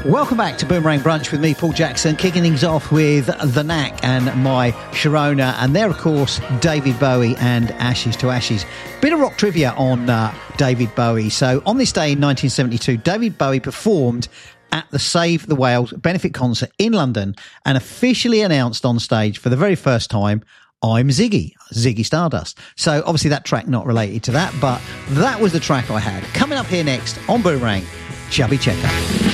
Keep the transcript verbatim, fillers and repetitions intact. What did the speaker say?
Welcome back to Boomerang Brunch with me, Paul Jackson, kicking things off with The Knack and my Sharona, and they're, of course, David Bowie and Ashes to Ashes. Bit of rock trivia on uh, David Bowie. So, on this day in nineteen seventy-two, David Bowie performed at the Save the Whales benefit concert in London and officially announced on stage for the very first time, I'm Ziggy, Ziggy Stardust. So, obviously, that track not related to that, but that was the track I had. Coming up here next on Boomerang, Chubby Checker.